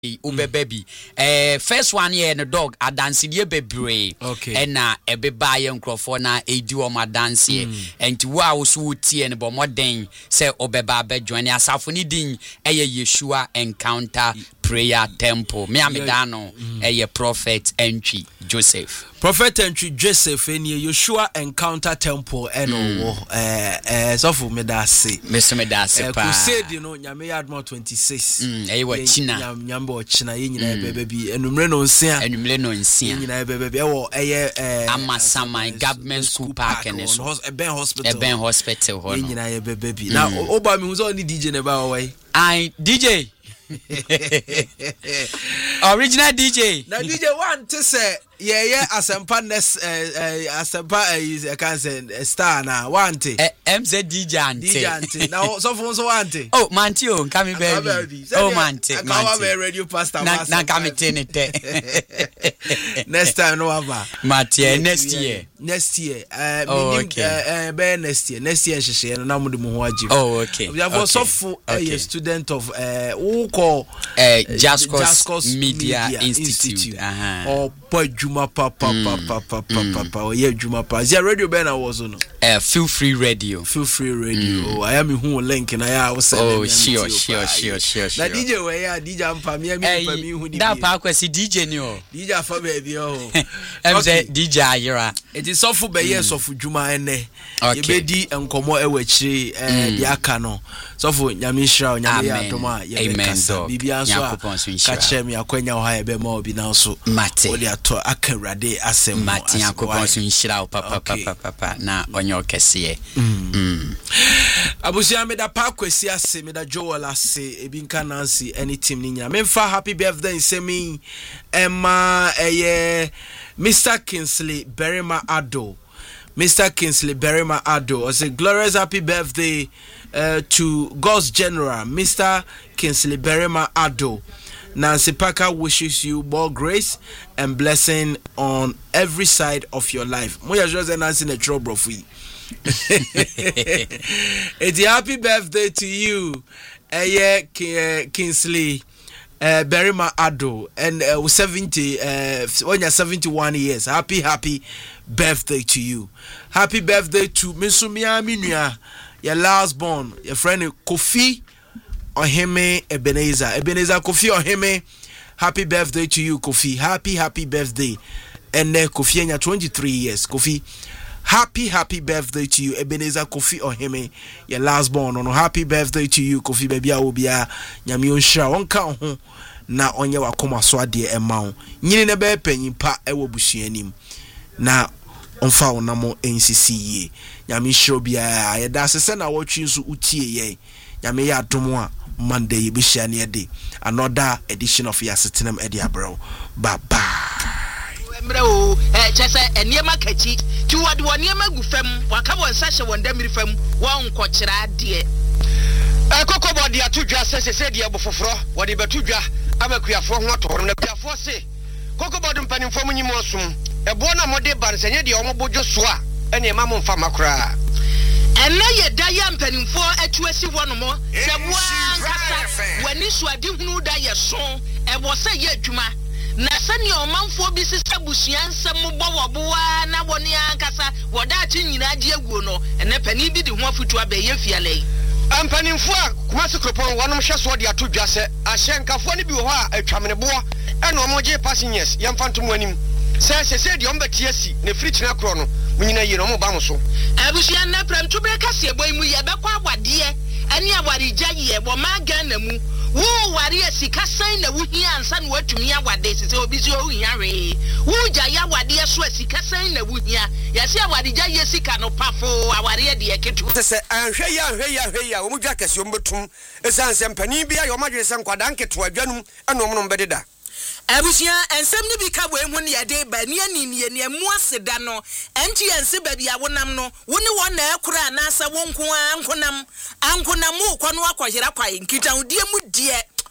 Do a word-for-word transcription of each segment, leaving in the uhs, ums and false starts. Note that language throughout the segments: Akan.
ube baby. Eh, first one here the dog a dance the bebre. Okay. And na a beba young crofona a do my dance here. And to wow so tea and bo more den say obeba be join us afuni din a Yeshua encounter prayer temple. Me amidano a prophet entry Joseph. Prophet entry Joseph any Yeshua encounter temple and oh eh eh so for me that say. Mister Medase pa. Crusade you know nyame yard more twenty-six. Mm eh wa China. Nyambo China ye nyina bebe bi enumre no nsia. Enumre no nsia. Nyina bebe bi e wo eye eh Amasama government school park and so. Eben hospital. Eben hospital ho. Ye nyina ye bebe bi. Na oba mi hu so ni D J ne ba wai. I D J original D J. Now D J one to say yeah yeah asempa nest uh asempa is a cancer star now one to M Z D J ante. D J ante. Now so for so ante. Oh manti o nkami baby. Oh manti. Manti. Our radio pastor. Na na kami tenete. Next time no ava. Manti next year. Next year. Uh oh, okay. uh be next year. Next year hye no na mo de mo ho agim. Oh okay. We have also for a student of uh who call uh Jascos Media, Media Institute. Institute. Uh-huh. Or boy Juma papa papa papa papa. Yeah Juma papa. Is radio Bena was on? Uh Feel Free Radio. Feel Free Radio. Mm. Oh, I am who link and I was oh sure sure sure sure sure. Na D J we ya D J ampa me me pa me hu di. Da pa kwesi D J ni o. D J afa baby oh. Em say D J Ayira. It is so for be years of Juma ene. Ye be di enkomo e wachiri eh di aka no. So for nyame hira nyame ya adoma ye be kasa. Bibia so ka che me akwanya ho ha e be ma obi na so. Mate. O de ato aka rade asem. Mate yakopon so hira papa papa papa na onye okese. Mm. Abusia me da pa kwesi ase me da Joel ase ebi nka Nancy any team ni nyina. Me fa happy birthday nsemi Emma eye Mister Kingsley Berima Ado. Mister Kingsley Berima Ado. I say glorious happy birthday uh, to God's General Mister Kingsley Berima Ado. Nancy Parker wishes you more grace and blessing on every side of your life. Moya just Nancy na trouble for you. It's a happy birthday to you, uh, Kingsley uh, Berima Ado, and uh, seventy, uh, when you're seventy-one years. Happy, happy birthday to you. Happy birthday to Misumia Minia, your last born, your friend Kofi Oheme Ebenezer. Ebenezer Kofi Oheme. Happy birthday to you, Kofi. Happy, happy birthday. And uh, Kofi, you're twenty-three years, Kofi. Happy, happy birthday to you, Ebenezer Kofi Oheme, your last born. On happy birthday to you, Kofi baby. I will be a nyamion sha. On count home na onye wakoma so ade e ma. Nyini ne be panyin pa e wo busuanim. Na onfa onamo N C C ye. Nyami sha bia ye da sese na wotwe nso utie ye. Nyame ya domo a Monday be share ne de. Another edition of Yasetenam Edi Abro. Bye bye. Mro eh chese eniema kachi ti wode woniema gufam waka won sahye won damiri fam won nkokira de eh kokobo de atudwa sese se de abofoforo wode betudwa amakuafo ho toro na kuafo se kokobo de mpanimfo mu nyimo osum ebo na mode ban senye de ombojo so a eniema mo mfa makra ena ye da ya mpanimfo atuasi wonomo se bua nkasa wani so adi hunu da ye so e wo se ye adwuma na sani omanfo bi sisa busuansam bowoboa na woni ankasa woda achi nyina ade aguo no ene pani bi di ho afutu abaye fiale ampanimfo a kuma sekropon wonom hwe so de atodwa se ahyenkafo ne bi ho a atwamenebo ena omoje passengers yemfantom anim se se se de ombati asi ne fritina kro no munyina yire omo ba mo so abusua na pram tubre kase eboy mu ye bekwa awade ene awari gyaye bo ma Ghana mu wo wari asika san na wo hia ansa na watumi awade sese obi si o hia re wo gya ya wade so asika san na wo hia ya se awade gya ye sika no pafo aware de eketu sese anhwe ya anhwe ya anhwe ya wo mudwa kase o mbetum esan se mpani bia yo madwe se nkwada nketo adwanum eno mo no mbededa abusia ensem ni bi ka bo emu ne yade ba ni ani ni ne emu aseda no enti ense ba bia wonam no woni won na ekura na asa wonko ankonam ankonam ko no akohira kwai nkita udie mu die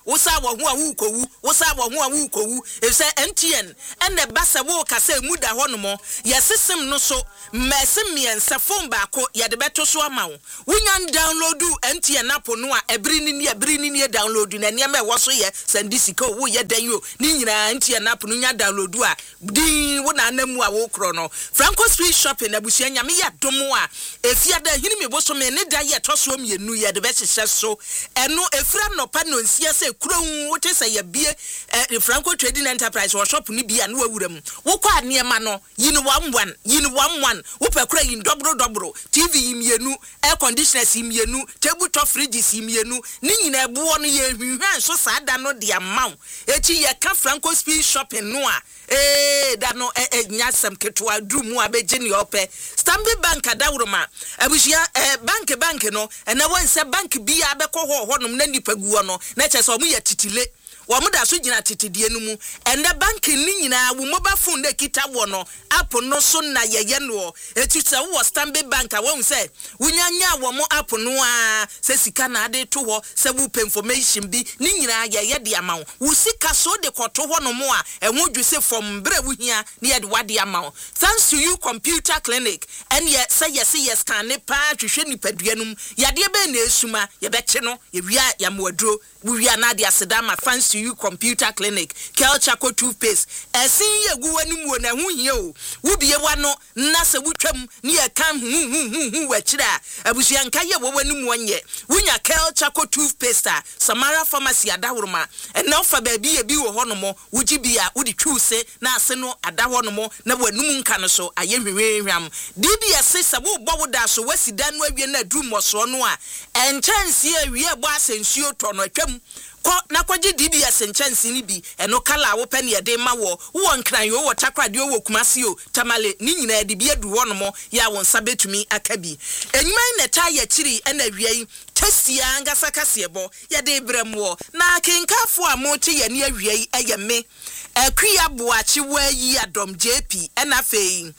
wo sa wo ho a wo kowu wo sa wo ho a wo kowu e say M T N and the basa wo ka say mu da ho no mo ye system no so mese miensa phone ba ko ye de beto so ama wo wonya download M T N app no a ebiri ni ni ebiri ni ni download na ne ma wo so ye send sika wo ye dan yo ni nyina M T N app no nya download a din wo na anamu a wo kro no Franco Street Shopping abusua nyame ye domo a efia da hini me boso me ne da ye toso mienu ye de be hyehyɛ so eno efra no pa no nsia se kuron wo te se ye bie Franco Trading Enterprise wo shop ni bia no awura mu wo kwa niema no yin one one yin one one wo pa kura yin dobro dobro T V mienu air conditioners mienu tabletop fridges mienu ni nyina ebuo no ye hwehwan so saada no de amaw echi ye ka Franco Street Shopping no a eh da no eh nyasem ketwa dru mu abeje ne ope Stanbic Bank adawroma abusia eh bank bank no na won se bank bia abekọ ho ho nom na nipaguo no na chese omu ya titile wo mu da so gina titidie no mu enda bank ni nyina wo mobile phone na kita wo no app no so na yeye no eti se wo Stanbic Bank a won se wunyanya wo mo app no a se sika na ade to ho se wo pay information bi ni nyina yeye de amawo wo sika so de koto ho no mo a enwo dwu se from bre wo hia ni ye de wade amawo thanks to you computer clinic and ye say yes yes can ne pa twehwe nipaduanum yade be na esuma ye beche no ye wia ya moaduro wo wia na de asedama thanks to you computer clinic Kelchako toothpaste esin ye guwani mu na hu hie o wo bie wa no na se wutwam ne ye kan hu hu hu hu wachira abusia nka ye wo wani mu onye wunya Kelchako toothpaste Samara pharmacy adawroma ena ofa ba bi ye bi wo hono mo wuji bia wo di twuse na ase no adawo mo na wanum nka no so aye hwehwehwam D B S se wo bo wo da so wasida no awie na drum mo so no a enchanse awie bo asensuo to no atwam ko na kwaji D B S enchanse ni bi eno kala wo pe ne ye de ma wo wo nkran yo wo takrade wo kumase o tamale ni nyina de bi adu wono mo ya won sabetumi akabi enyuman na ta ye kiri na awie tesia ngasa kasebo ye de bremwo na kinkafo a mo te ye ne awie eye me akuya boachi wa yi adom J P ena fei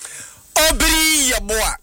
obiri ye boa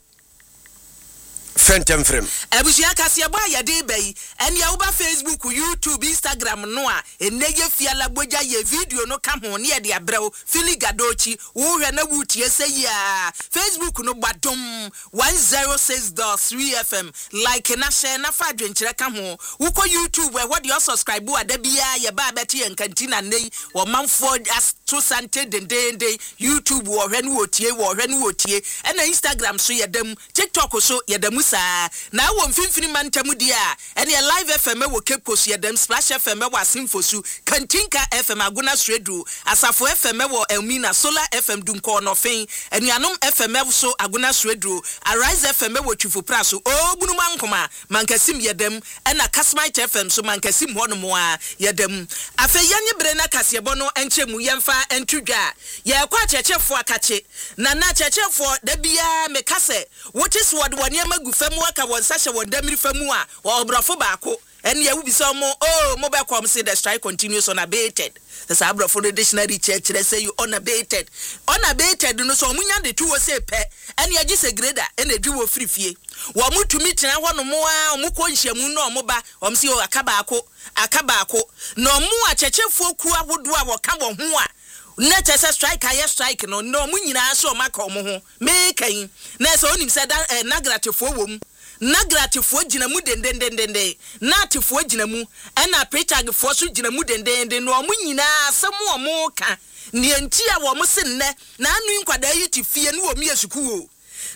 Fentem frem abusia kase boa ye de bai ene ya uba Facebook YouTube Instagram no a eneye fiala boja ye video no ka ho ne ye de abrew Fili Gadochi wo hwe na wutie sei ya Facebook no badom one oh six point three F M like na share na fa dwenkyere ka ho wo ko YouTube we what you subscribe bo ada bia ye ba beti en kantina nei wo manfo as to sante dendende YouTube wo hwe no wotie wo hwe no wotie ena Instagram so ye dem TikTok so ye dem na wo mfimfini mantamu dia ene live F M wo Cape Coast yedem Splash F M wo Asimfosu Kantinka F M Aguna Sredu Asafo F M wo Elmina Solar F M Dunko no fen enuanom F M so Aguna Sredu Arise F M wo Twifo Praso obunu mankoma mankasim yedem ena Kasmite F M so mankasim ho no mo a yedem afa yanye bre na kasebo no enchemu yemfa entudwa ye kwa chechefo akache na na chechefo da bia mekase wotis word wone magu famu aka wonsahye wondamiri famu a wo obrafo baako ene ya wubi so mo oh mo be come say the strike continues unabated the sabrafo the dictionary church say you unabated unabated no so munya de tuwo say pe ene ya gise grader ene dwi wo frifie wo mutumi tena ho no mo a mo ko nhyamu no mo ba wo mse o aka baako aka baako no mo a chechefo ku ahodo a wo ka wo ho a na chese strike aye strike no no mu nyina so maka omo ho me kan na so onim se da nagratefo wom nagratefo gina mu dendendendende natefo gina mu na pretagfo so gina mu dendenden no mu nyina asem omo ka ne enti a wo mo se nne na anu nkwada yi ti fie no wo mi asuku o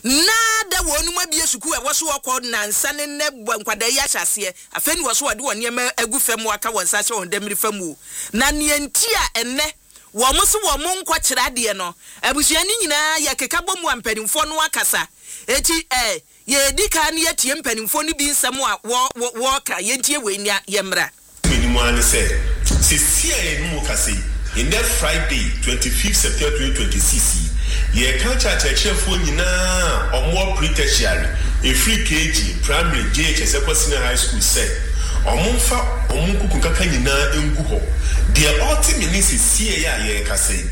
na da wonu ma bie suku e wo so okọ nansa ne ne nkwada yi ahyase afeni wo so wode woni ma agufam aka wonsa se wondamiri famu na ne enti a enne wo mo so wo mo nkọ kira de no abusua ni nyina ya keka bomu ampanimfo no akasa eti eh ye dika ne yatie mpanimfo no bi nsam a wo wo ka yentie wenia yemra minimu an se sisi e mu kase in that Friday twenty-fifth September twenty twenty-six ye ka cha cha chefo nyina omo pre-tertiary e free K G primary J H S Senior High School say omumfa omunkuku kaka nyina engu ho the ultimate means see ya ye kase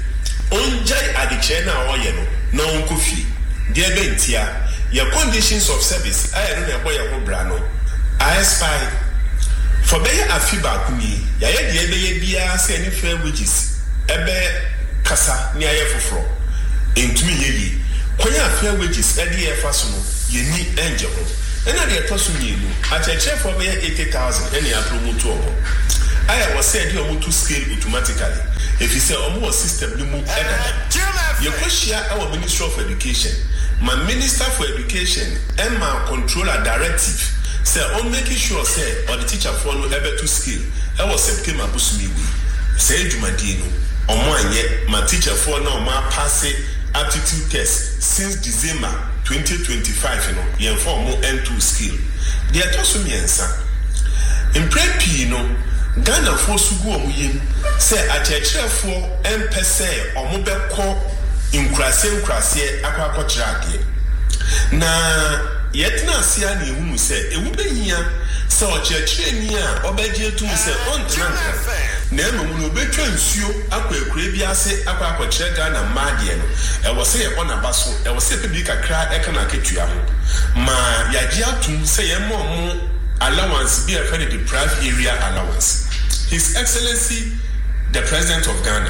onjai adiche na oye no na onkofi de bentia your conditions of service I don't know boy ho bra no I spy for beya afiba kuni ya ye de beye bia say any fair wages ebe kasa ni aye foforo entumi yeyi kwanya fair wages e de e fa so no ye ni enje ho ena de to so ni enu a cheche for beya eighty thousand ena ya promote obo aya was said you want to scale automatically if you say omo system ni mu edada ye kwashia our Ministry of Education my Minister for Education and my controller directive say on making sure say or the teacher follow able to scale I was September busumi say jumadi no omo anye my teacher for now ma pass aptitude test since December twenty twenty-five you know ye inform mo N two skill they are also me answer in prep you know Ghana for sugu omu yim say achechire for empese omu beko inkrase inkrase akwa akwatrade na yetna asia na ehunu say ewu behia say ochechire ni a obeje tu say ontranka na emu no betwa nsuo akwa ekure bi ase akwa akwatrade Ghana maade no e wo say e bona baso e wo say pe bi kakra e kana ketua ho ma yaji atum say e mo mo allowance be a very deprived area allowance. His Excellency, the President of Ghana,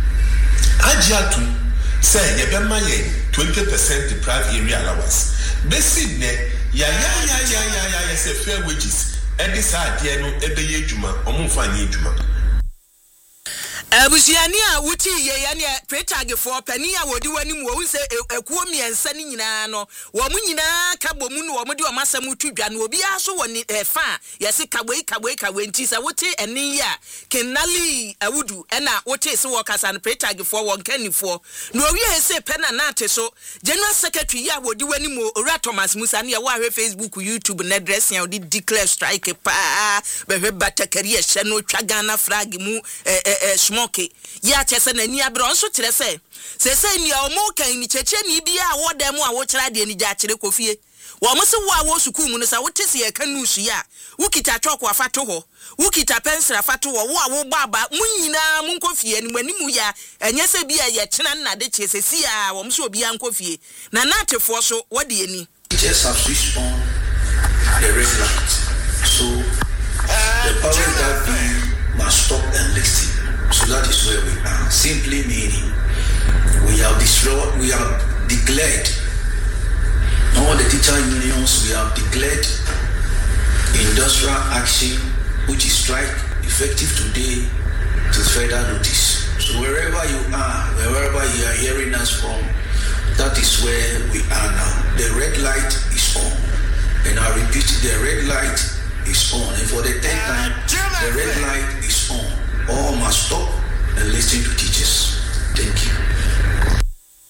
Ajiatu say yebema ye twenty percent deprived area allowance. Besi ne ya ya ya ya ya ya ya say fair wages. Edi sa ade no ebe ye djuma, omo fa nye djuma. Abusiani a wuti ye ya ne pretag for pani a wodi wani mu wo se ekuo miensa ni nyina no wo mu nyina ka bomu no wo mu de o masam tudwa no obi aso woni efa yesi kabwe kabwe kabwe nti sa wuti eni ya kenali awudu ena wuti se wo kasa no pretag for won kanifo no owie se pena na ate so general secretary ya wodi wani mu Ora Thomas Musa ne ya wa hwe Facebook YouTube na dress ya odi declare strike pa be hwe batakari e hye no twa Ghana flag mu eh eh smoke ya chese na ni abro nso kire se se se ni omo kan ni cheche ni bia wo dem a wo kira de ni ja kire kofie wo mo se wo a wo suku mu no sa wo tese ye kan nusu ya wo kita choko afato ho wo kita pencil afato ho wo a wo baba munyina mu nkofie ni manimu ya enye se bia ye kina na de chese si a wo mo se obi an kofie na natefo so wo de ani just have switched on the red light so the power that be must stop and listen. So that is where we are. Simply meaning we have destroyed, we have declared all the teacher unions, we have declared industrial action, which is strike effective today to further notice. So wherever you are, wherever you are hearing us from, that is where we are now. The red light is on. And I repeat, the red light is on. And for the tenth time, the red light is on. All must stop and listen to teachers. Thank you.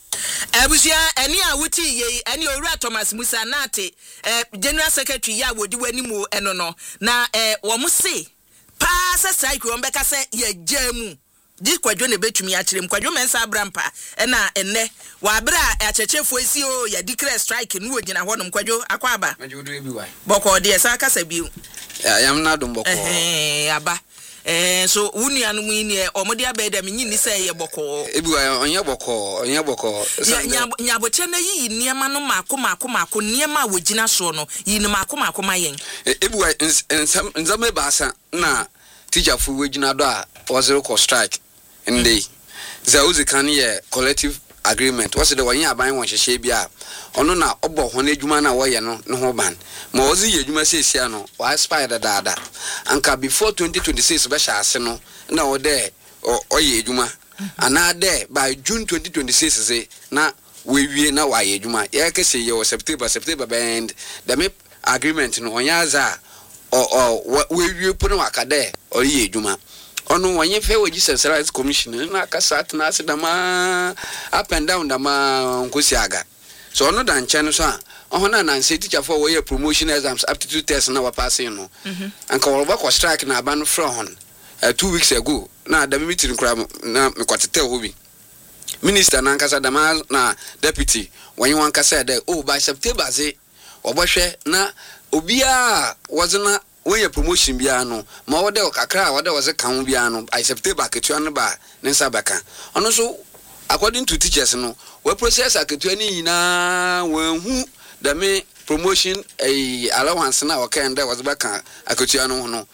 Abusia eni a wuti ye eni Ora Thomas Musa nate eh General Secretary ya wodi wani mu eno no na eh wo mo se pa se strike wo mbeka se ye jamu di kwadwo ne betumi a kirem kwadwo mensa abrampa ena enne wa bra achechefo esi o ya declare strike nu ogina honom kwadwo akwaba majudo ebi wa boko de esa kasa biu ya yam na dum boko eh aba eh so wunu anu mu ni e omode abeda me nyini se ye boko ebi wa onye boko onye boko nyaboche na yi niema no mako mako mako niema wogina so no yi ni mako mako mayen ebi wa nzame baasa na teacher fu wogina do a wazero ko strike ndey za uzi kan ye collective agreement what's the one aban won hwehwe bia ono na obo ho na adwuma na wo ye no ne ho ban ma ozi ye adwuma sesia no wa aspire dada anka before twenty twenty-six be sha ase no na wo de o ye adwuma ana de by June twenty twenty-six say na we wie na wa ye adwuma ye ka se ye September September bend the agreement no onya za o we wie po na wakade o ye adwuma ono wanye fe we Jesus Rights Commission na kasat na asidama up and down dama nkosiaga so ono dan nche no so a ono na nan say teacher for we promotion exams aptitude test na wa passing no anka wo ba ko strike na aba no from hon two weeks ago na da meeting kra na mekwatete ho bi minister na nkasa dama na deputy wanye wan kasa de oh by September ze obahwe na obia wazena when your promotion biano, ma wode kakra wode was a kan biano, I September ketua no ba ne sabaka. Ono so according to teachers no, we process aketua ni na when who the me promotion a allowance na o kan da was baka aketua no no.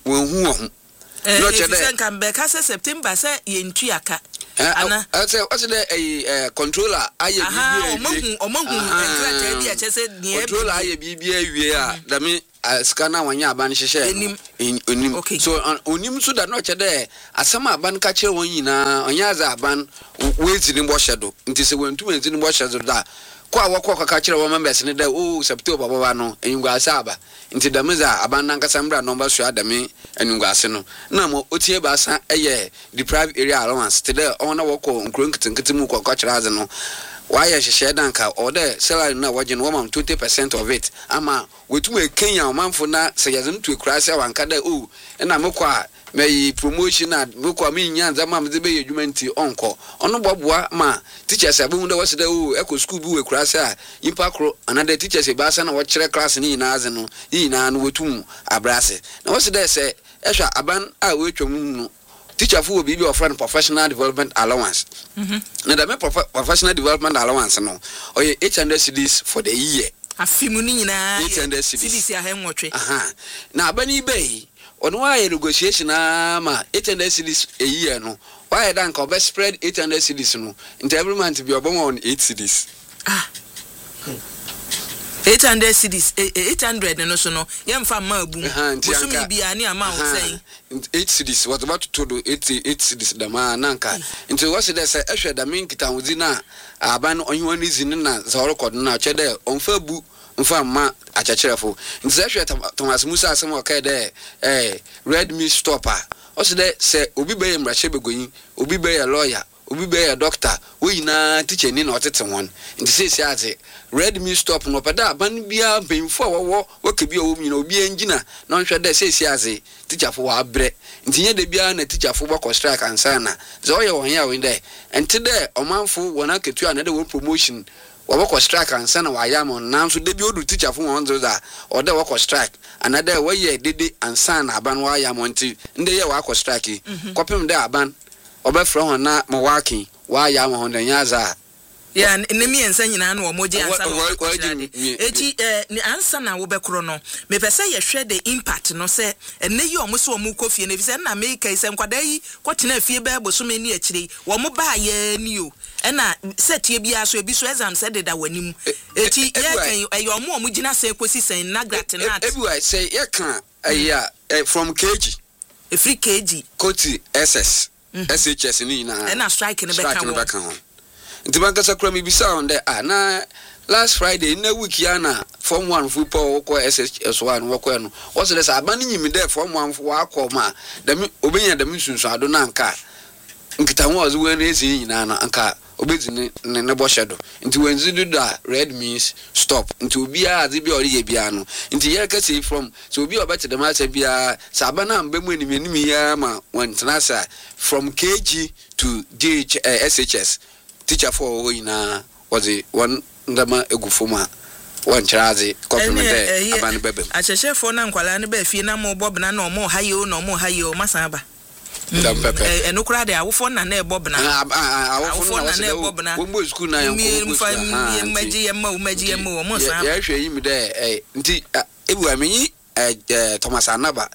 won hu ho no che de kan be ka se September se ye ntu aka ana I say what's the a controller aye bibi omahu omahu entrata bi a che se ne controller aye bibi awie a da me scanner wanya aban hyehye onim so onim so da no che de asama aban ka kire won yina onya za aban wezi ni bo hyedo nti se wantu wezi ni bo hyedo da kwa wakọ ka kire won members ne da oh September baba no enyugwa aba nti da meza aban nan kasa mbra no ba so adame enyugwa ase no na mo otie ba san eye deprived area allowance today on na wakọ nkro nkitinkiti mu kwa kire aze no why hyehye danka or the salary na waje no mam twenty percent of it ama wetum e Kenya omanfo na se yazem to ekurase wanka da oh na mekwa me promotion na mekwa me nyanza mam de be yedwuma nti onko ono boboa ma teachers abu da wase da oh eko school bu ekurase a impa kro another teachers e ba sa na wo kire class ni na aze no yi na no wetum abrase na wase da se ehwa aban a wetwam no teacher for be your friend professional development allowance mhm na da me professional development allowance no oye eight hundred cedis for the year afimu ni nyina eight hundred cedis ya henwotwe aha na abani bei ono wa negotiation na ma eight hundred cedis a year no why dan ka be spread eight hundred cedis no into every month be obon on eight cedis ah eight hundred cedis eight hundred no so no yemfa ma abu so mi bia ni ama wo sei eight cedis what about to do eight eight cedis da ma nanka into what say say ehwe da min kita wudi na aban onhwani zini na za record na chede onfa bu mfa ma achachirefo into ehwe Thomas Musa asem o kai de eh red meat stopper o say say obi be mrache begoyin obi be lawyer obi be a doctor we na teacher ni na otete won nti say say ate red me stop no pada ban bia benfo wo wo ke bia wo mi na obi engina na nhwe da say say ase teacher fo wa bre nti nye de bia na teacher fo bako strike ansa na ze oye won ya we de enti de omanfo wona ketu na de wo promotion wo bako strike ansa na wa ya mo na so de bi odu teacher fo won zo da o de wo strike another we ye dede ansa na aban wa ya mo nti nde ye wa ko strike kopem de aban obefro ho na mo waki wa ya mo honda nyaza ya nemi ensa nyina na wo moje ansa eti eh ansa na wo bekro no me pese ye hwe the impact no se enne yi omo se omo kofie na fise na me kai se nkwada yi kwotena fie ba bo so me ni akire wo mo ba ya ni o ena setie bia so ebi so exam se de da wanim eti ye kan e omo omo gina se kosi sen na gratinat ebi I say ye kan aya from kg e free kg koti ss S H S ni na na strike ne beka won nti banka sakura mi bisa on there ah na last Friday na week ya na form one football ko S H S one wo ko no wo se say aban nyimi there form one fo akoma da mi obenya da mi sunsu ado na nka nkita ho ozo we na esi nyina na nka obezi ne ne bo shadow nti wenzi do da red means stop nti obi a azi bi ori ye bia no nti ye ka say from so obi obete da ma say bia sabana mbemu enim enim ya ma wantana sa from kg to D H uh, S H S teacher for we na was it one ndama egufuma one chaze compliment there aban bebe a cheshe for na nkwala ne ba fie na mo bob na na omo hayo na omo hayo masaba ndam pepe enu kura de awofo na na ebob na awofo na na ebob na wo school na yanko mfa maji yemma maji yemma wo mo sa ya hwe yimi de eh nti ebu amenyi Thomas Anaba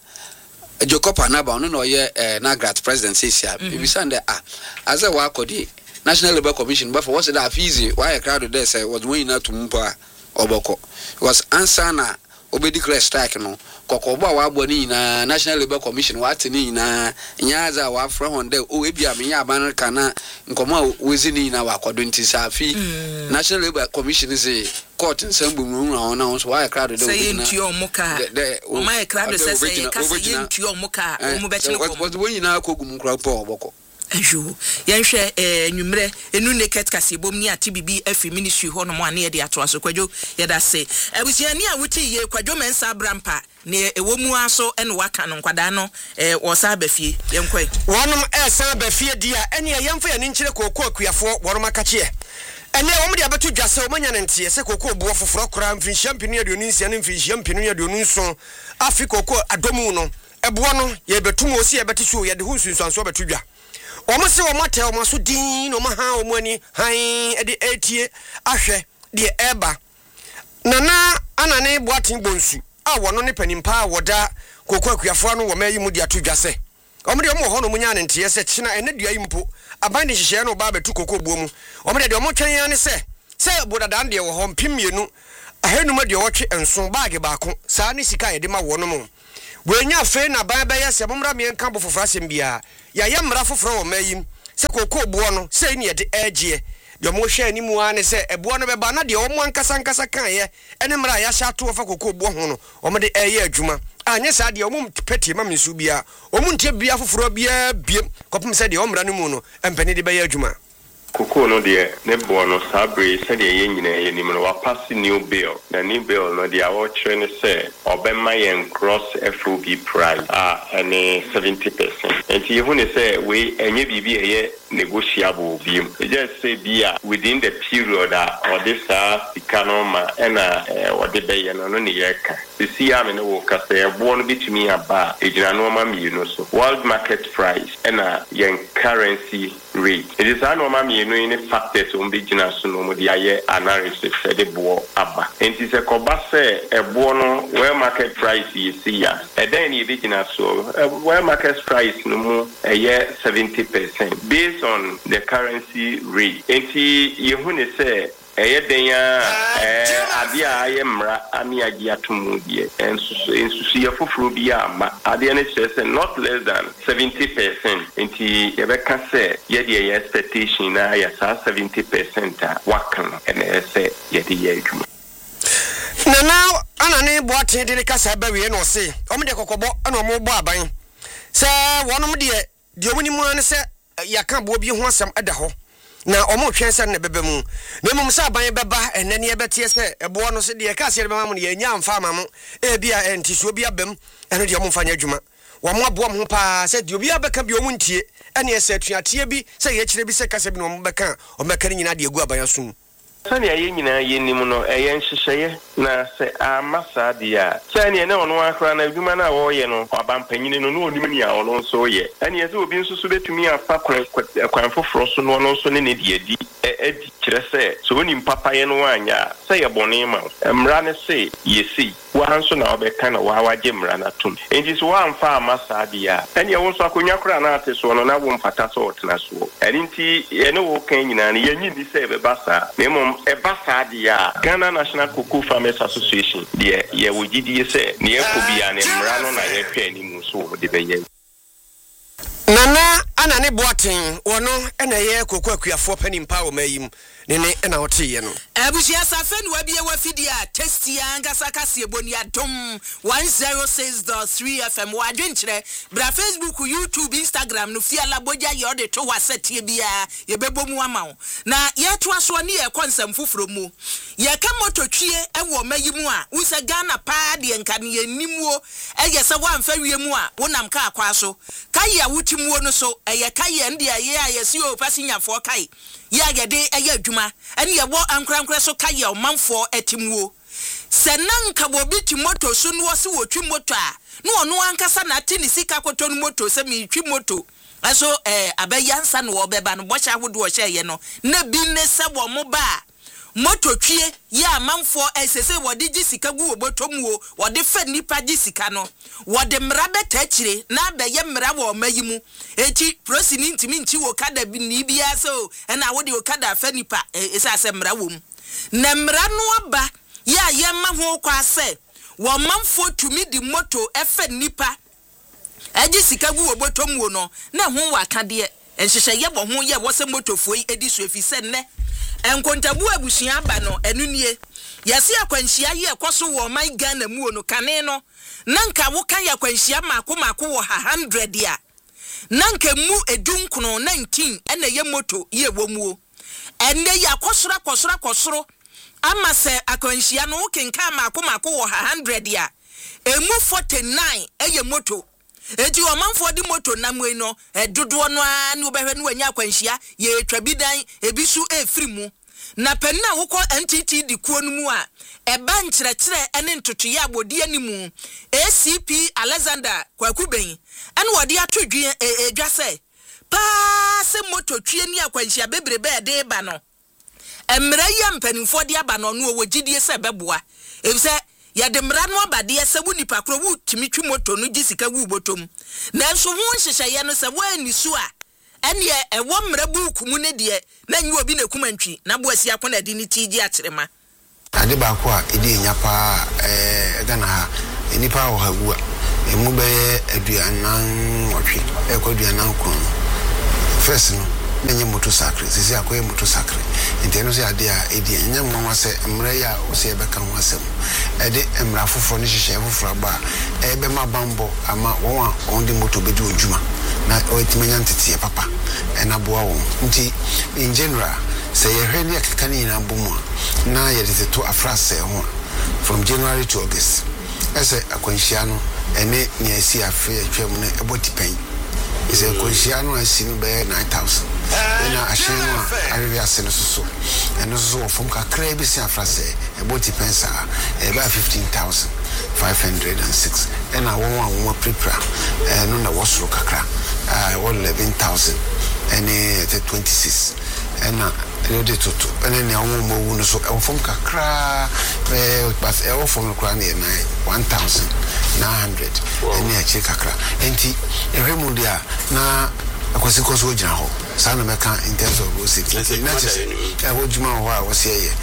Jacob Anaba ono no ye na grad president sia bibi sande ah aza wa akodi National Labour Commission but for what's that easy why a crowd there say was when na tumpa oboko was answer na obedi declare strike no kokobo wa aboni na National Labour Commission what ni na nyaza wa fra honde o ebia me ya aban kana nkoma wezini na wa kodo ntisa fi National Labour Commission say court nsambu mu na na so why a crowd there say ntio muka o my crowd say say ka say ntio muka o mu be chine ko was when na kogum nkra po oboko ajo yenhwe eh nwumre enu naked kase bom ni ati bibi afi ministry ho no mo ane de ato aso kwadwo yeda se abusiani a wuti ye kwadwo mensa brampa ne ewo mu aso ene waka no nkwada no eh wo sa bafie yenkwe wonom eh sa bafie dia ene yemfa ye nkyire kokko akuafo wonom akache ene wo mo de abeto dwase wo manya ntie se kokko buo foforo kora mfinhia mpinu ya duonu nsia ne mfinhia mpinu ya duonu nso afi kokko adomu no ebo no ye betum osi ye beti so ye de hu sunsuanso beto dwa omo se omo te omo so din no ma ha omo ani han e de etie ahwe de eba nana anane boatin bonsu a wono ne panimpa a woda kokwa akuafo no wo mayi mu dia to dwase omde omo ho no munya ne ntie se kyena ene dua yimpo aban de hyehyɛ no ba betu kokwa buo mu omde de omo twɛn ya ne se se bodadan de wo ho mpimienu ahenuma de wɔtwe enso baage baako saa ne sika yede ma wo no mu wenya fe na ban bɛyɛ se bomra me nka bo foforo asɛm bia ya ya mra foforo wo mayim se kokwa buo no se ne yede agye de omo hwɛ animu ane se eboa no bɛba na de omo ankasa ankasa kan ye ene mra ya hya to fa kokwa buo ho no omo de ɛyɛ adwuma anya saa de omo peti ma mensu bia omo ntie bia foforo bia biem kopum se de omra no mu no empani de bɛyɛ adwuma Kuku no de ne bo no sabre se de ye nyina ye nim no wa pass new bill na new bill no de awo chere ne se obema yen cross F O B price ah ene seventy percent enti hu ne se we enye bibi eye negotiable biem e just say bia within the period that or this ah economy ena or the be no no ne ye ka si ya me no wo ka se bo no bitumi aba e gina no ma mi no so world market price ena yen currency rate it is an normal me no any factors on be gina so no mo dia ye analysis de bo aba enti se ko ba se e bo no where market price you see ya e then e be gina so where market price no mo e ye seventy percent based on the currency rate enti ye hu ne se eye denya eh adia aye mra ami agia tomu die ensu ensu ye foforo bia ama adia ne chese not less than seventy percent enti ye be ka se ye de ye expectation na ya sa seventy percent wakan ene se ye de ye adwuma na now ana ne bo aten de ka sa ba we no se omo de kokobo ana omo bo aban se wonom de de omuni mu an se ya ka bo bi ho asem eda ho na omo twense na bebe mu na mum sa ban beba enene e betie se ebo no se de ka se be ma mu ye nya amfa ma mu e bia enti so bia bem eno de omo mfa nya adwuma wo mo abo mo pa se de obi abeka bi omo ntie ene ese tuatie bi se ye kire bi se kasa bi no omo beka o meka ni nyina de egu aban aso sani aye nyina ye nim no eye nhyehyeye na se amasa dia sani ene ono akra na adwuma na wo ye no abampanyine no no onim ni a ono so ye ani ese obi nso so betumi afa kwan kwan foforo so no ono so ne ne de adi edi kire se so oni papa ye no anya se ye bone ma mra ne se ye si wa hanso na obeka na wa waje mra na tum enti so wa amfa amasa dia ani e wo so akonya kra na ate so no na wo mpata so otena so enti ene wo kan nyina ne ye nyi se be basa memo e basa dia Ghana National Cocoa Farmers Association dia ye wo gidi se ne ekobia ne mra no na ye hwe ni mu so de beye nana ana ne boaten wono ena ye kokwa akuafo panimpa wo mayim ne ne ena hote ye no abushia safen wa bie wa fidia testi anga sakase eboni adom one oh six point three F M wa dwenkyere bra Facebook, YouTube, Instagram no fia laboja ye ode to wasetie bia ye bebomu ama wo na ye to aso ne ye konsem foforo mu ye ka mototwie e wo mayimu a wo se Ghana pa de nka ne animuo e ye se wa mfa wiemu a wonam ka akwa so ka ye wutimuo no so e ye ka ye ndia ye a ye si o pasinyafo kai ya gede eye adwuma ene ye wo ankrankra so ka ye omanfo atimuo se nanka bo biti moto so no se wo twi moto a no ono ankasa na tini sika koto no moto se mi twi moto aso eh abayansa no wo beba no bocha hodo wo hye ye no na bi ne se wo mo ba moto twie ya amanfo esese wo de gisika gu wo botom wo wo de fa nipa gisika no wo de mra beta kire na abaye mra wo mayimu eti prosini ntimi nti wo kada bi ni bia so na wo de wo kada fa nipa esa se mra wo mu na mra no aba ya ye ma ho kwa se wo manfo tumi di moto efa nipa agisika gu wo botom wo no na ho wa kade enhyehyɛ ye bo ho ye wo se motofo edi so efi se ne enkontabu abusua aba no enunie yase akwanhia ye ekoso wo man Ghana mu no kane no nanka wo kan yakwanhia mako mako wo ha one hundred ya nanka mu edunkono nineteen ena ye moto ye wo mu enne yakosora kosora kosoro ama se akwanhia no kenka mako mako wo ha one hundred ya emu forty-nine eye moto eti o manfo di moto na mwe no edodo no a ne obehwe no anya akwanhia ye etwa bidan ebisu efiri mu na penna wokọ N T T di kuo no mu a eba nkyerɛkyerɛ ene ntotoye abodi animu A C P Alexander Kwakuben ene wode atodwe edwa sɛ pa se moto twie ni akwanhia bebrebe de ba no emra ya mpanimfo de aba no no wogidie sɛ beboa ebise ya de mra no abade se wo nipa kro wo timi twi moto no gisika wu botom nanso ho nhyehyɛ ye no se wo ani su a ene e wo mra buku mu ne de na nyi obi na kumantwi na bo asi akona de ni tigi akyerema ade ba ko a edi nya pa eh Ghana ha nipa wo hagu a emu be aduanan otwe e ko aduanan kon first no menye motorcycle sisi akoye motorcycle inteno se ade a edi nya mwa se mre ya o se be kan wasem ede mra foforo ne hihye foforo ba e be ma bambo ama won a on de motor be di odwuma na o etimanya ntete papa e na boa won nti in general say ye hwe ne akeka ni na bomu na ye de to afrase ho from January to August ese akwanhia no ene ne asi afi atwam ne ebotipen ise akwanhia no asi no be nine thousand ena ahyen no arewe ase no so eno so from kakra bi si afrase ebotipen sa e ba fifteen thousand five hundred six ena won won won prepare eh no na wosoro kakra ah eleven thousand ene twenty-six ena ene de toto ene ne awon mo wu no so e from kakra eh but e wo from kra na one thousand nine hundred ene a che kakra enti e hwemu dia na akwasi koso ogina ho sa no meka in terms of go security na che e wo juma ho a wo se ye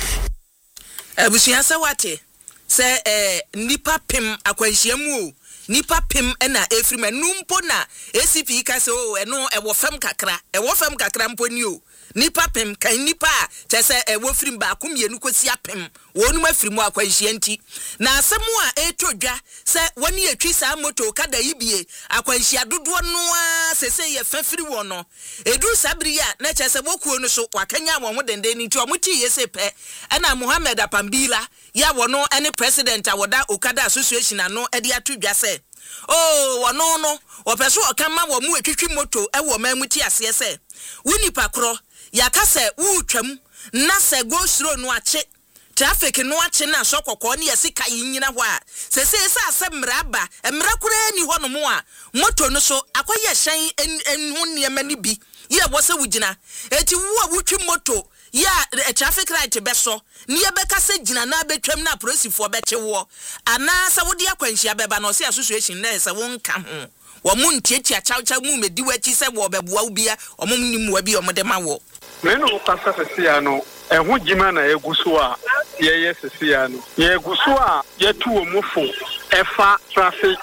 abusuya sa wate se eh nipa pem akwanhia mu o nipa pem na efrim numpo na A C P ka se o eno e wo fam kakra e wo fam kakra mpo ni o nipa pem kan nipa te se e wo frim ba akomienu kosi apem wonu afrim akwanhia nti na asem a etodwa se woni atwi sa moto kada yibie akwanhia dodo no a se se ye fafiri wo no edu sabri ya na che se bokuo no so wakanya wo ho denden nti o muti yese pe na Mohammed Apambila ya wono ene president awoda Okada Association ano e de atodwa se oh wono no opeso okama wo mu etwitwi moto e wo mamuti ase se woni pakro yaka se wutwam na se go sro no ache traffic no ache na so kokko ne yesika yinyina ho a se se se asem mraba emra kura ni ho no mo a moto no so akoye hyen enhu ne mani bi ye bo se wugina eti wo a wutwi moto ya traffic light beso ne ye beka se gina na betwam na prosifo beche wo ana sa wodi akwanhia beba na so association na se won ka ho wo mun tietia chawcha mu medi wachi se wo beboa ubia omum ni mu abi omde ma wo meno pasa sesia no ehu jima na eguso a ye ye sesia no ye eguso a ye tu omufo efa traffic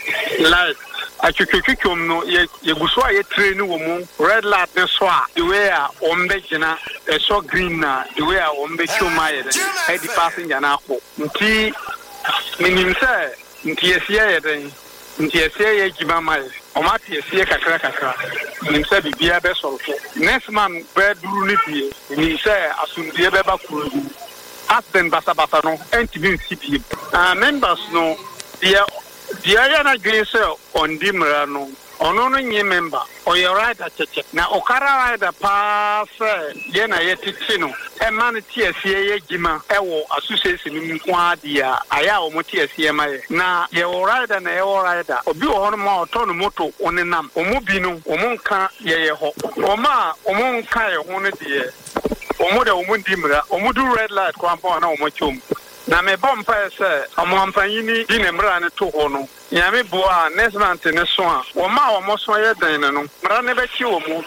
light achukukukum no ye yeguso a ye train wo mu red light ne so a the way a ombe gina e so green na the way a ombe choma ye e di passenger na akọ nti minim se nti esia ye den nti esia ye jima mai o mati esia kakra kakra nim se bibia be solfo next man be duru ni pie nim se asundie be ba kuru asen basa basa no ntimi nsipie ah members no dia dia ya na gese on dimra no ono no nye member o ye right acheche na okara right pass ye na ye titi no e man tiesie ye gima e wo association ni kwa dia aya o mo tiesie ma ye na ye wo right na ye wo right obi wo hono ma oto no moto onenam o mo bi no o mo nka ye ye ho o ma o mo nka ye ho no die o mo de o mo dimra o mo do red light kwa mpa na o mo chom na me bompa se amwampanyini di ne mra ne to ho no nyame boa next month ne so a wo ma wo mo so ye dan ne no mra ne be chi wo mu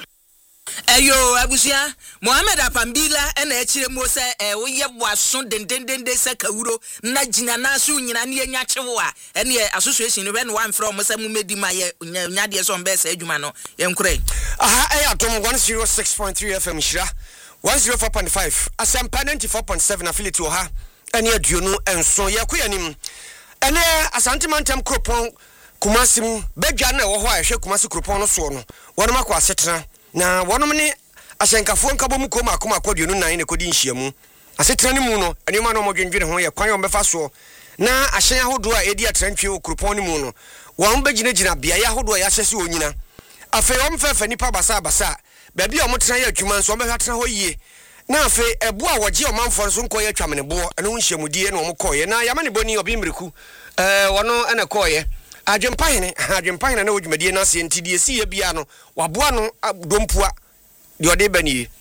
eyo abusia Mohammed Apambila ena echire mo se e wo ye boaso dendendende se kawuro na gina na so nyina ne anya chewo a ene association ne no one from se mu medi ma ye nya de so mbe se adwuma no ye nkure aha e atom one oh six point three F M Shira one oh four point five Asempa ninety-four point seven affiliate wo ha ene aduonu enso ye koyanim ene Asante Mantem Kropon Kumasim bedwa na wo ho a hwe Kumasi Kropon no so no wono makwa asetena na wonom ne asenkafo nkabo mu koma akoma akoduonu nan ne kodi nhyiamu asetena ne mu no ene ma no modwendwene ho ye kwan ombefa so na ahyen ahodo a edi atrantwe wo Kropon ne mu no won begina gina bia ya ahodo a ya hyese onyina afi om fefa nipa basa basa ba bia omotena ya adwuma nso ombefa tena ho yie na afi ebo a woje omanfo so nkoye twamene bo ene ho nhyiamudie na omkoye na yamane boni obi mreku eh wono ene koye adwempahene adwempahene na odwumadie na se ntidie si ya bia no waboa no dompua de ode bani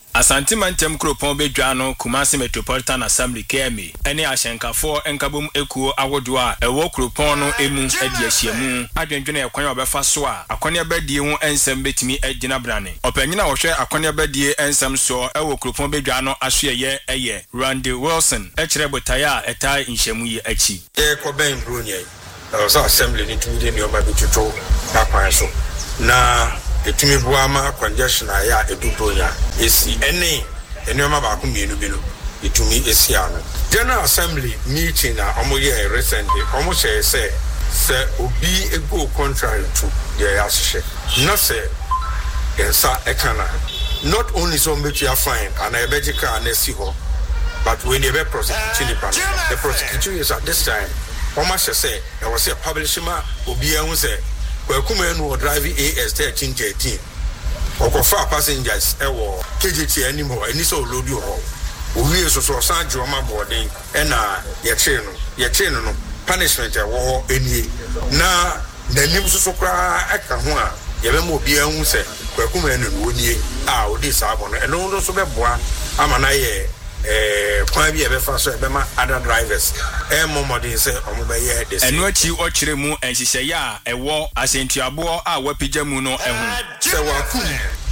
Asante Mantem Kropon Bedwa no Kumasi Metropolitan Assembly K M A ene ahyenkafo enkabom ekuo awodo a ewo Kropon no emu adi ahyiamu adwendwene ekwan obefa so a akwane abadie ho ensem betimi agina brane opanyina wo hwe akwane abadie ensem so ewo Kropon Bedwa no ahweye eye Randy Wilson ekire botaya etai nhyamu yi achi e ko ben brunye so assembly ni tumide ni oba bituto akwan so na etumi buama congestion aya eduboya esi ene ene ma ba ku mienu bi no etumi esi ano general assembly meeting na omoye recently omo say say say obi ego contrary to the association no say ensa ekana not only so make you fine and a bejica and esi ho but when they be prosecuting the prosecution is at this time omo say there was a publisher obi ehun say Welcome no driving A S thirteen thirteen. Okofa passengers ewo K G T anymore any so load you ho. We so so san joma boarding and na ye chain no ye chain no punishment e wo eni na nanim so so kra aka ho a ye be mo bia hu se welcome no no nie a odi sabo no e no so be boa ama na ye eh kwa bi e be fa so e be ma other drivers eh momodin say omo be ye this eno achi o kire mu enhihye ya ewo asentuabo a wapija mu no ehu se wa ku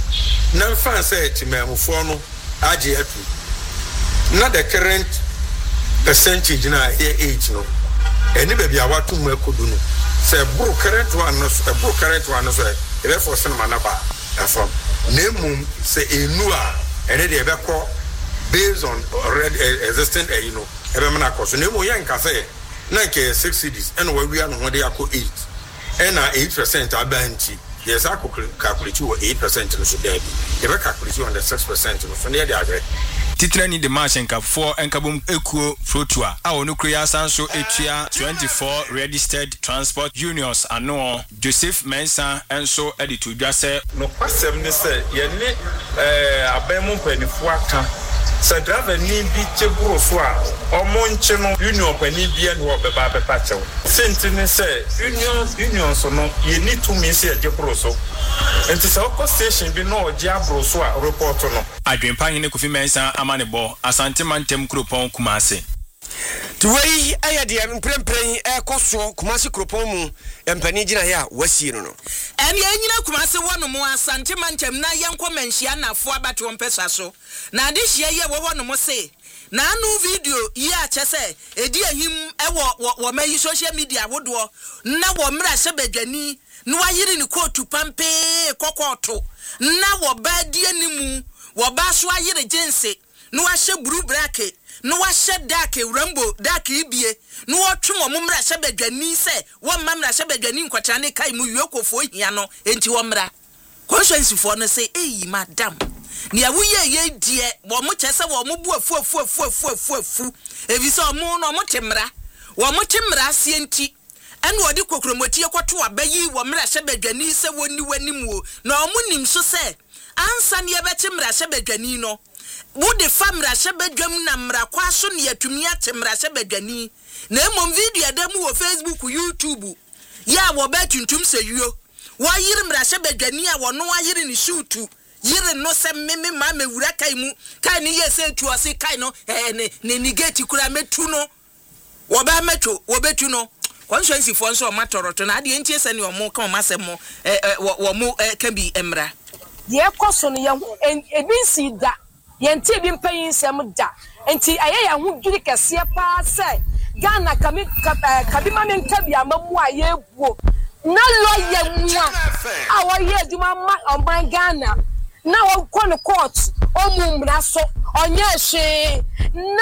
na fan say timamufo no age atu na the current percentage na here age no eni be bia watu mu ekodu no se bro current one no se bro current one no so e be for cinema na ba afam na mum se enu a ene de be ko based on already uh, existing uh, you know ebe na cost no mo yan ka say na ke six cities and we we are no dey akọ eight and na eight percent abanti yes I calculate you eight percent no so there be ebe calculate you on the six percent no so near the agree titira ni de mashenka for enkabom ekuo frotua a onu kria sanso etua twenty-four registered transport unions ano Joseph Mensa enso editu dwa se no kwasem ni se ye ni eh abemu mpanifo aka se driver ni bi cheburo so a omonche no union pani bia no obeba pepa chew senti ni se union union so no ye ni to me se cheburo so enti se oko station bi no oje abro so a report no adwempa hene Kofi Mensa amanebo Asante Mantem Kropon Kumasi tuwei ayade mprempren e koso Kumasi Kropon mu empani gina ya wasi no no ene anyina Kumasi wono mu Asante Mantem na yenko manhia nafo abato mpesa so na ade hia ye wo wono mu se na anu video yi a chese edi ahim e wo wo mayi social media wodo na wo mra hye badwani no wayire ni kotu pampe kokoto na wo ba die animu wo ba so ayire jense no wahye buru brake no wahye dark rambo dark ibie no wotwe wo mra hye badwani se wo mamra hye badwani nkwatra ne kai mu wiekofo hia no enti wo mra conscience for no say eh madam ni awuye ye die wo mo chese wo mo bu afu afu afu afu afu afu ebi so mo no mo temra wo mo temra se enti ene odi kokromoti ekoto abayi wo mra hye badwani se woni wanim wo na omo nim so se ansa ne be temra hye badwani no wo de famra hye badwam na mra kwa so ne atumi atemra hye badwani na emom video da mu wo Facebook YouTube ya wo ba tuntum se yuo wa yire mra hye badwani a wo no wa yire ni shootu yire no se meme ma mewura kai mu kai ne yese tu ase kai no eh ne ne negate kura metu no wo ba metu wo betu no conscience for nso matoroto na ade enti ese ne o mo ka o masemo eh wo mo ka bi emra ye koso no ye ebinsi da ye nti bi mpanyin sem da enti aye ya hu dwiri kese pa se Ghana kami kabi ma men kabi amamu aye buo na lawyer mu a wo ye aduma ma oman Ghana na wo ko no court o mu mra so onye hwe na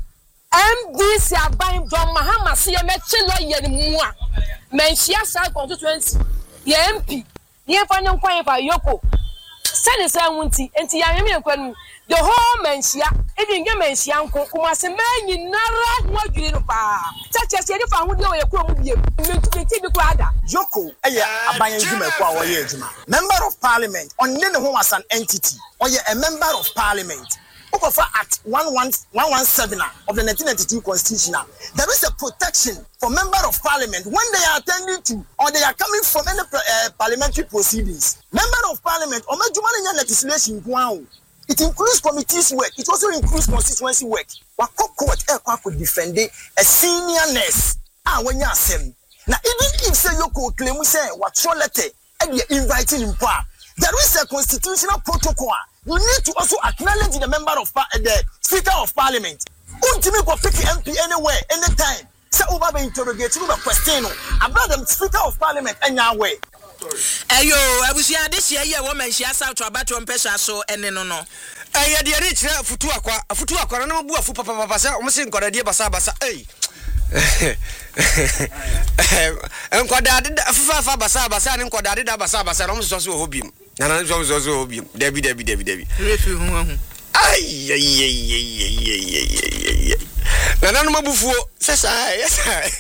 M D C aban John Mahama se ye meche lawyer mu a menhia sa constituency ye M P ye fa nyankwan fa yoko sene se wunti enti ya me kwanu the whole menhia even ge menhia nko kuma se manyi nara ho adwiri no pa chacha se ni fa ho de o ye kuro mu biem mentu bi kwa ada Joko eye aban juma kwa wo ye juma member of parliament on ne ne ho as an entity or ye a member of parliament for Act one seventeen of the nineteen ninety-two Constitution. There is a protection for member of parliament when they are attending to or they are coming from any uh, parliamentary proceedings. Member of parliament or major legislation It includes committees work. It also includes constituency work. Wako court e kwa ko defend a senior nurse. Ah, when you asem. Now even if say you could claim say what your letter and you inviting him pa, there is a constitutional protocol. You need to also acknowledge the member of par- the speaker of parliament. Untimi go pick M P anywhere, anytime. Say over the interrogate you question about the speaker of parliament and your way. Ayo, abusia this year ye woman she south to about one person so and no no. Eh de reach futu akwa, futu akwa na mabu afu papa papa say o se nkwada de basa basa eh. Nkwada de afa afa basa basa ne nkwada de basa basa no so so hobim. Na na so so so hobim. Debi debi debi debi. Refi hu hu. Ay ay ay ay ay ay. Na na no mabufuo sesa yes.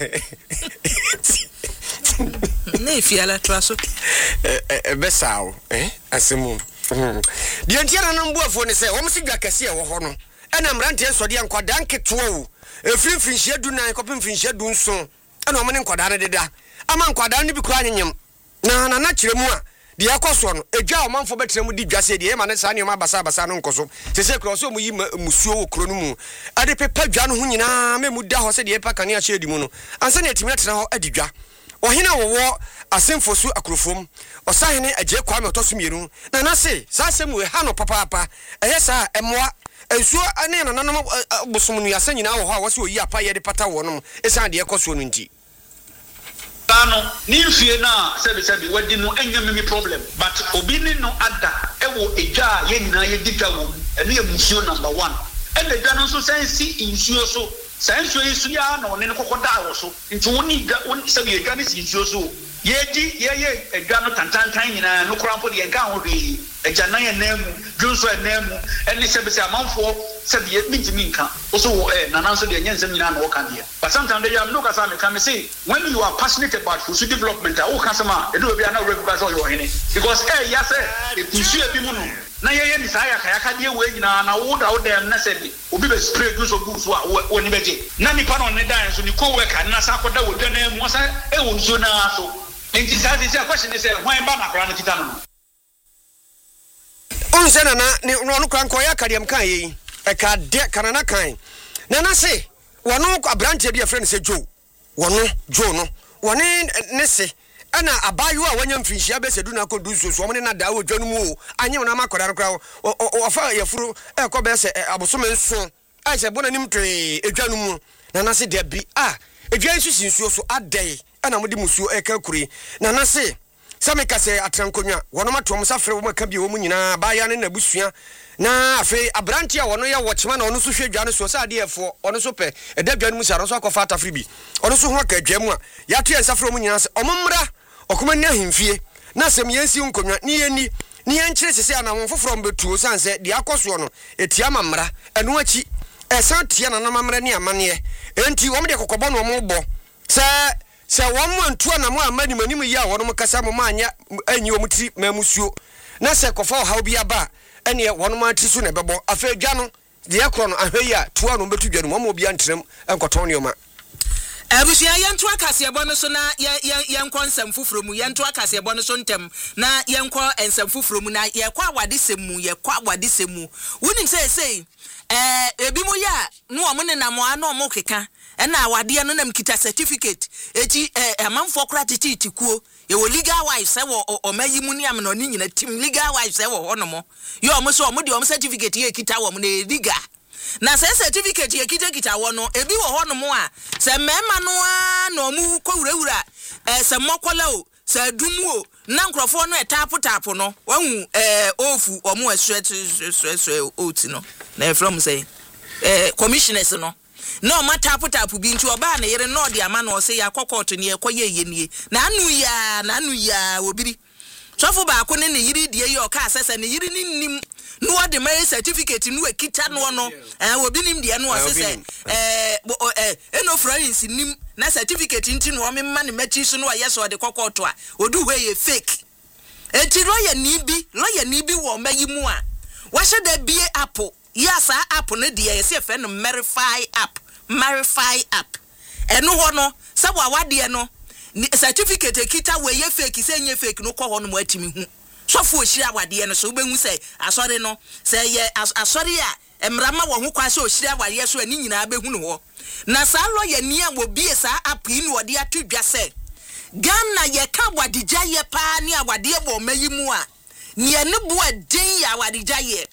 Ne fiala traso eh besawo eh asemu de ntia na mbuafo ne se wo msi dwa kase e wo ho no ena mrante sode enkwada nketo wo efiri finhia du nan kopim finhia du nso ena wo ne nkwada ne deda ama nkwada ne bi kura anyem na na na kiremu a de yakoso no edwa o manfo betremu di dwase de e ma ne sa ne ma basa basa no nkoso sese kro so mu yi musuo wo kro no mu ade pepa dwa no ho nyina me mu da ho se de e pa kane a hye di mu no ansa ne etimi tena ho adidwa ohina wo asemfosu akrofom osahene agye kwame otosumienu na na se sa asemu e ha no papa papa ehesa emwa ensuo ane na nanom bosom nu yasa nyina wo ho a wo se oyi apa ye de pata wo no esan de ekoso no nti tano ni fie na sebe sebe wadi no enyame mi problem but obi ni no ada ewo eja ye nyina ye dita wo ene ye musio number one ene dwa no so sensi insuo so senso isu ya na one ne kokoda wo so nti woni ga woni sebe ye dwa ne insuo so ye di ye ye edwa no tantantan nyina no krampo de enka ho de eja na ye nemu dwunso enemu ene sebe se amanfo sebe ye mintimi nka wo so eh na nanso de nyensem nyina na wo kan de but sometimes they am no kasa me kan say when you are passionate about social development o kasama e do bia na recognize all your hene because eh ya say e kusu e bi mu no na ye ye ni sa ya kaya ka de we nyina na wo da wo dem na say obi be spray do so good so a wo ni beje na nipa no ne dan so ni ko work na sa koda wo dwa na mu sa e wo nso na so enti sa say question is when ba na kra no kita no on se na na ni no kra nko ya kariam kan yi e ka de kanana kan na na se wono abrante bi friend se jo wono jo no woni ne se ana abayu a wanya mfinhia be sedu na kodu so so mo ne na da wo dwanu mu anyem na makoda nkra o fa yefuru e ko be se abosome nso ai se bona nim twe edwanu mu na na se de bi ah edwan su sinsuo so adai ana mo de musuo e ka kuri na na se sameka se atrankonwa wono matom safre wo maka bi wo mu nyina ba ya ne na busua na afi abrante a wono ya wochema na ono so hwedwa no so sa de efo ono so pe edadwa no mu sa no so akofa atafri bi ono so ho aka adwa mu a ya to safre mu nyina se omomra okoma ni ahemfie na sem yensi nkonwa ni yeni ni yenkyere sese anamon foforo mbetuo sanse de akoso no etia mamra eno achi esan tia na namamra ni amane enti wo me de kokobo no mo bo se se wo mo antua na mo amani manim yi a wono kasa mo anya anyi wo mutiri mamusuo na se kofa o hawo bi aba ene wono ma tri so na bebo afa dwa no de yakro no ahwe yi a tuwa no betu dwa no mo obi antrem enkoton ne oma abusia yento akase ebo no so na yenkɔ nsɛm foforo mu yento akase ebo no so ntem na yenkɔ nsɛm foforo mu na yekɔ awade sɛm mu yekɔ awade sɛm mu wonim sɛ sɛ eh ebi mo ya no omo ne na mo ana omo keka ɛna awade no nam kita certificate eti eh amanfo kora tete tikuo ye wo legal wife sɛ wo omayi mu ni am no ni nyina tim legal wife sɛ wo hono mo ye omo so omo de omo certificate ye kita wo mo na legal na se certificate ye kita kita wo no ebi wo hono mo a se mema no a na omu kwurawura eh se mokola o se adumu o na nkrofo no etapo tapo no wahu eh ofu omu aswet swet oti no na from say eh commissioners no no matapo tapo bi nti oba na yere no de ama no se ya kokoto ne ekoye yenie na anu ya na anu ya obiri sofo ba ko ne ne yiri die ye oka asese ne yiri nim no de my certificate no ekita no no eh obi nim de no asese eh eh eno friends nim na certificate nti no me ma ne machi so no yeso de kokoto a odu we ye fake enti lawyer ni bi lawyer ni bi wo mayi mu a wa hye da bie app yes app no de ye se fe no verify app verify app eno ho no se wa wade no certificate ekita we ye fake se nye fake no ko ho no mo atimi hu sɔfo ohyira awadeɛ no so wobɛhu sɛ asɔre no sɛ yɛ asɔre a emrama wɔ ho kwa sɛ ohyira awadeɛ so ani nyinaa bɛhu no hɔ na saa lɔyɛ ni a wɔ bie saa api no wɔde ato dwa sɛ Ghana yɛ ka wadigya yɛ paa ne awadeɛ bɔ mayi mu a ne ne bo den ya awadigya yɛ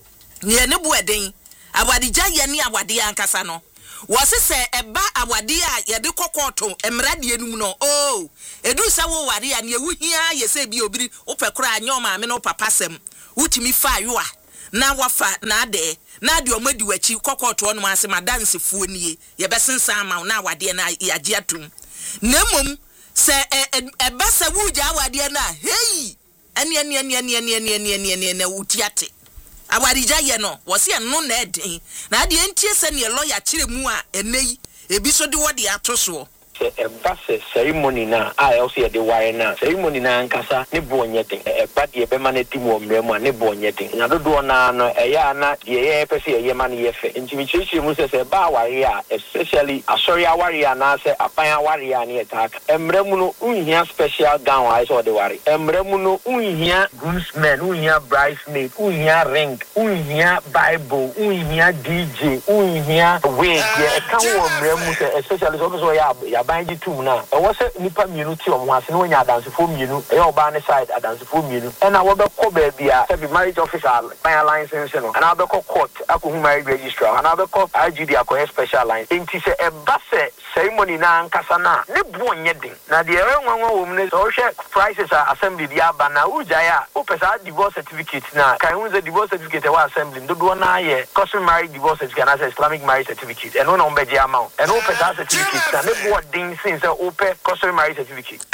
ne ne bo den awadigya yɛ ne awadeɛ ankasa no wɔse sɛ ɛba awadeɛ a yɛde kɔkɔɔto emradie no mu no oh edu sɛ wo ware a ne wuhia yɛ sɛ bi obiri wopɛ kora anyɛ maame no papa sɛm wutimi fa yo a na wafa na ade na de omadi wachi kɔkɔɔto no ase madansefuo nie yɛbɛsensa ama na awadeɛ na yagye atum na mmom sɛ ɛba sɛ wugya awadeɛ na hey ɛne ɛne ɛne ɛne ɛne ɛne ɛne ɛne na wutiate awadigya yɛ no wɔse ɛno na ɛden na ade entie sɛ ne lawyer kyerɛ mu a ɛnɛyi ebi so de wɔde ato so ɛba sɛ ceremony na a ɛwɔ de wire na ceremony na ankasa ne bo nyɛ den ɛba de ɛbɛma no di mu ɔmmerɛ mu a ne bo nyɛ den na dodoɔ na no ɛyɛ ana deɛ yɛ pɛ sɛ ɛyɛ ma no yɛ fɛ nti mekyerɛkyerɛ mu sɛ sɛ ɛba aware a especially asɔre aware a anaasɛ apan aware a ne yɛtaa ka ɛmmerɛ mu no wonhia special gown a ɛsɛ ɔde ware ɛmmerɛ mu no wonhia groomsmen wonhia bridesmaid wonhia ring wonhia bible wonhia D J wonhia wig deɛ ɛka wɔ mmerɛ mu sɛ especially sɛ ɔpɛ sɛ ɔyɛ banji tum na e wo se nipa mienu ti omo ase no nya adansefo mienu e yo ba ne side adansefo mienu e na wo be ko ba bia se be marriage officer ban license no and I be ko court akohu marriage registrar and I be ko I G D akohe special line enti se e ba se ceremony na ankasa na ne bo nye din na de e nwanwa wo mu ne so hwe prices a assembly dia ba na ujaya o pesa divorce certificate na kan hu ze divorce certificate wa assembly dodo na ye customary marriage divorce certificate na Islamic marriage certificate and no no be amount and no pesa certificate na ne bo din since open customary marriage certificate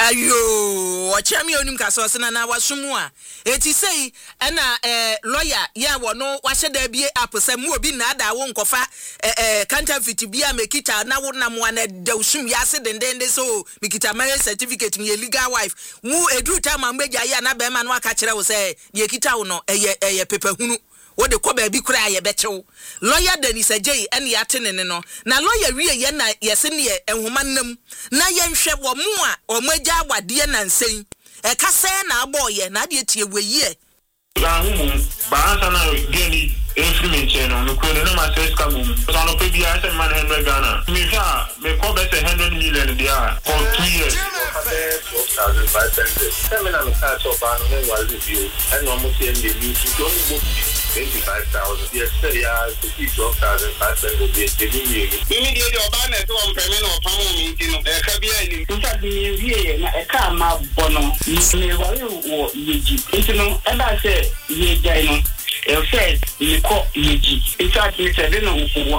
ayo ochami onim kaso se na na wasumu a eti sei na eh lawyer ya wo no wahye da bie apose mu obi na ada wo nkofa eh counterfeit bia mekita na wo na mo na da usum ya se dendende so mekita marriage certificate me legal wife mu edu time ambeja ya na be ma no aka kire wo se ye kita wo no eye eye pepahunu wo de ko ba bi kura ye bechew lawyer Dennis Ajay ene ya tene ne no na lawyer wie ye na ye se ne enhoma nam na ye nhwe wo mu a o magya awade na nsen e ka se na aboye na de tie weyie la humu ba sana geni influence no no ko no ma se ska mum so no pe bia se man one hundred Ghana me fa me ko be se one hundred million dia for two years twelve thousand five hundred seminar me ka so ba no me wa review and no mo se ndi ni so no go twenty-five thousand. Yes, sir, yeah, twelve thousand five hundred. Yes, the new year. Immediately, Obama to one permanent or family, you know, a cabinet. In fact, the year, a car, my bono, you know, you know, and I said, ye, Dino, a face, you call ye. In fact, it's a dinner